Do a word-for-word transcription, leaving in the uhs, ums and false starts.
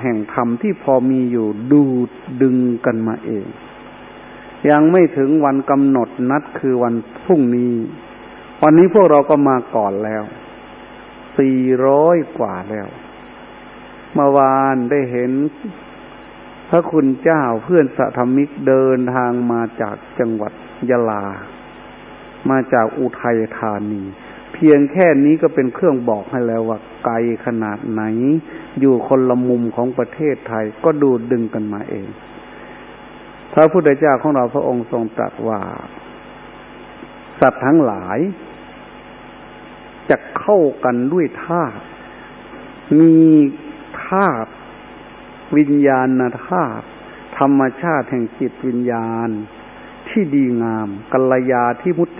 แห่งธรรมที่พอมีอยู่ดูดดึงกันมาเองยังไม่ถึงวันกำหนดนัดคือวันพรุ่งนี้วันนี้พวกเราก็มาก่อนแล้วสี่ร้อยกว่าแล้วเมื่อวานได้เห็นพระคุณเจ้าเพื่อนสัทธมิกเดินทางมาจากจังหวัดยะลามาจากอุทัยธานีเพียงแค่นี้ก็เป็นเครื่องบอกให้แล้วว่าไกลขนาดไหนอยู่คนละมุมของประเทศไทยก็ดูดดึงกันมาเองพระพุทธเจ้าของเราพระองค์ทรงตรัสว่าสัตว์ทั้งหลายจะเข้ากันด้วยธาตุมีธาตุวิญญาณธาตุธรรมชาติแห่งจิตวิญญาณที่ดีงามกัลยาที่มุต